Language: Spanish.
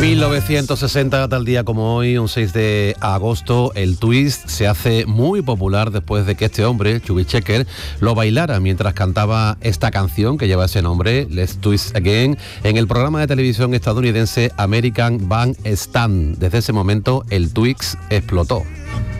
1960, tal día como hoy, un 6 de agosto, el twist se hace muy popular después de que este hombre, Chubby Checker, lo bailara mientras cantaba esta canción que lleva ese nombre, Let's Twist Again, en el programa de televisión estadounidense American Bandstand. Desde ese momento, el twist explotó.